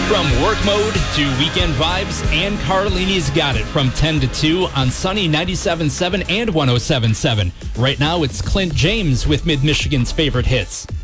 From work mode to weekend vibes, and Carlini's got it from 10 to 2 on Sunny 97.7 and 107.7. Right now, it's Clint James with Mid-Michigan's favorite hits.